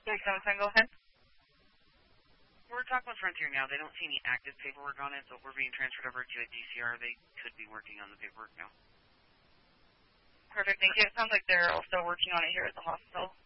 3710, go ahead. We're talking with Frontier now. They don't see any active paperwork on it, but we're being transferred over to a DCR. They could be working on the paperwork now. Perfect, thank you. It sounds like they're also working on it here at the hospital.